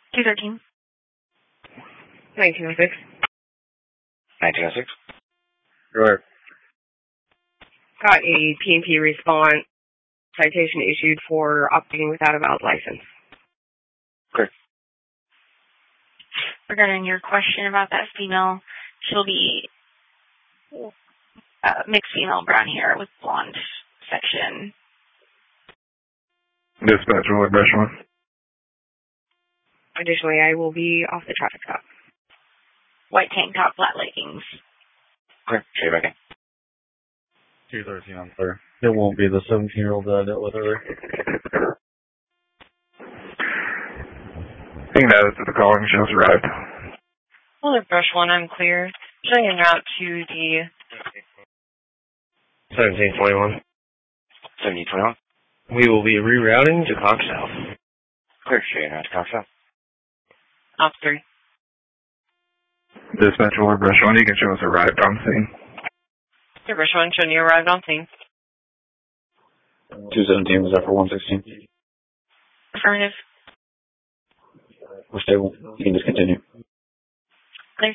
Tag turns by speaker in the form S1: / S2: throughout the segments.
S1: 213.
S2: 1906.
S3: 1906.
S4: Sure.
S2: Got a P&P response citation issued for operating without a valid license.
S3: Clear.
S1: Regarding your question about that female, she'll be mixed female, brown hair with blonde section.
S4: Dispatch will brush one.
S2: Additionally, I will be off the traffic stop.
S1: White tank top, flat leggings.
S3: Clear. Show you back in.
S4: 213 on clear. It won't be the 17-year-old that I dealt with earlier. Being that the calling just arrived.
S2: Hello, brush one, I'm clear. Showing en route to the
S4: 1721.
S3: 1721.
S4: We will be rerouting to Cox South.
S3: Clear. Show you to Cox South.
S2: Op 3.
S4: Dispatch will brush one. You can show us arrived on scene.
S2: Okay, brush one, showing you arrived on scene.
S3: 217 was that for 116?
S1: Affirmative.
S3: We're stable. You can just continue.
S1: Clear.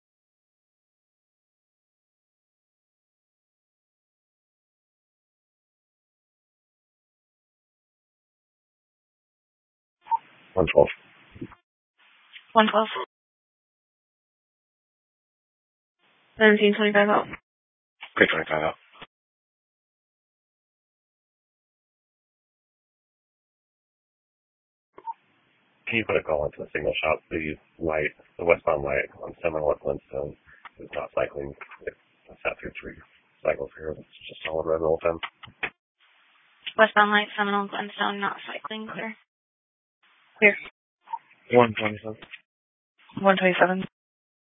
S3: One 12.
S1: 112. 1725 out.
S3: Clear 25 out.
S5: Can you put a call into the signal shop? The westbound light on Seminole at Flintstone is not cycling. It sat through 3 cycles here. It's just solid red the whole time.
S1: Westbound light, Seminole, Glenstone, not cycling. Clear.
S2: Clear.
S4: 127.
S2: 127.